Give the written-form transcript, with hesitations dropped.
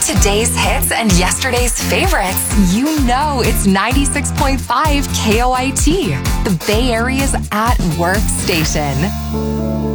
Today's hits and yesterday's favorites. You know it's 96.5 KOIT, the Bay Area's at work station.